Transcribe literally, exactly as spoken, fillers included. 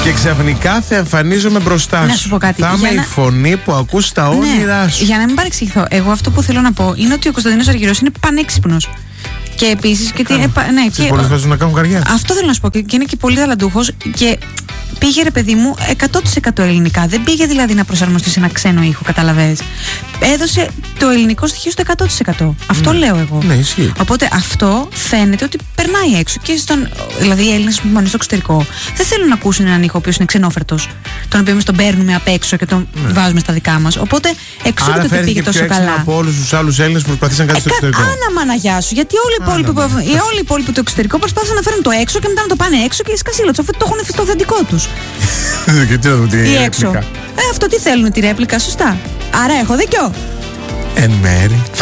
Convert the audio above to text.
Και ξαφνικά θα εμφανίζομαι μπροστά σου. Να σου πω κάτι. Θα είμαι να... η φωνή που ακούς τα όνειρά ναι, σου. Για να μην παρεξηγηθώ, εγώ αυτό που θέλω να πω είναι ότι ο Κωνσταντίνος Αργυρός είναι πανέξυπνος. Και επίσης. Και ε, ναι, και πολλές φορές να κάνουν καριέρα. Αυτό θέλω να σου πω. Και είναι και πολύ ταλαντούχος. Και πήγε, ρε παιδί μου, εκατό τοις εκατό ελληνικά. Δεν πήγε δηλαδή να προσαρμοστεί σε ένα ξένο ήχο, καταλαβαίνεις. Έδωσε το ελληνικό στοιχείο στο εκατό τοις εκατό. Αυτό ναι. λέω εγώ. Ναι, ισχύει. Οπότε αυτό φαίνεται ότι περνάει έξω. Και στον, δηλαδή οι Έλληνες που πάνε στο εξωτερικό δεν θέλουν να ακούσουν έναν ήχο ο οποίος είναι ξενόφερτος. Τον οποίο εμείς τον παίρνουμε απ' έξω και τον ναι. βάζουμε στα δικά μας. Οπότε εξού το πήγε τόσο καλά. Από όλους τους άλλους Έλληνες που προσπαθήσαν κάτι ε, στο εξωτερικό. Άνα μαναγιά σου. Γιατί όλοι οι υπόλοιποι, που, όλοι οι υπόλοιποι του εξωτερικού προσπάθησαν να φέρουν το έξω και μετά να το πάνε έξω και σκασίλα του. Αφού το έχουν στο αυθεντικό τους. Γιατί να δω τι έξω. Ε, αυτό τι θέλουν, τη ρέπλικα, σωστά. Άρα έχω δίκιο. Εν μέρη.